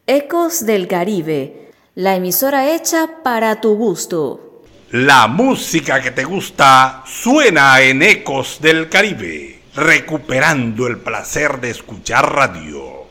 Ecos del Caribe, la emisora hecha para tu gusto. La música que te gusta suena en Ecos del Caribe, recuperando el placer de escuchar radio.